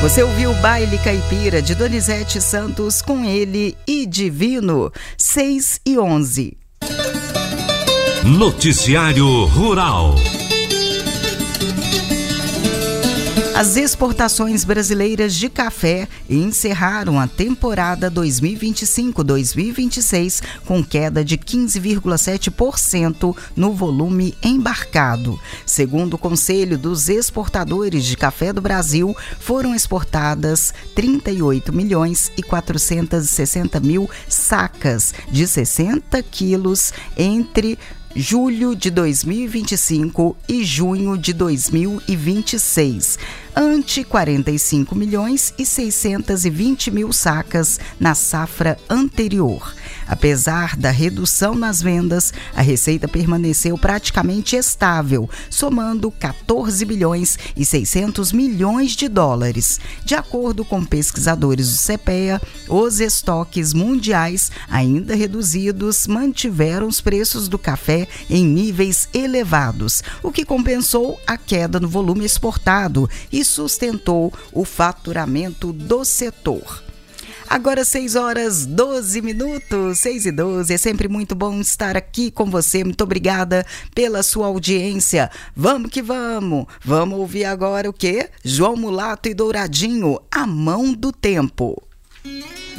Você ouviu o Baile Caipira de Donizete Santos com ele e Divino, 6h11. Noticiário Rural. As exportações brasileiras de café encerraram a temporada 2025-2026 com queda de 15,7% no volume embarcado. Segundo o Conselho dos Exportadores de Café do Brasil, foram exportadas 38.460.000 sacas de 60 quilos entre julho de 2025 e junho de 2026, ante 45.620.000 sacas na safra anterior. Apesar da redução nas vendas, a receita permaneceu praticamente estável, somando 14,6 bilhões de dólares. De acordo com pesquisadores do CPEA, os estoques mundiais, ainda reduzidos, mantiveram os preços do café em níveis elevados, o que compensou a queda no volume exportado e sustentou o faturamento do setor. Agora 6h12, 6h12, é sempre muito bom estar aqui com você, muito obrigada pela sua audiência. Vamos que vamos ouvir agora o quê? João Mulato e Douradinho, A Mão do Tempo.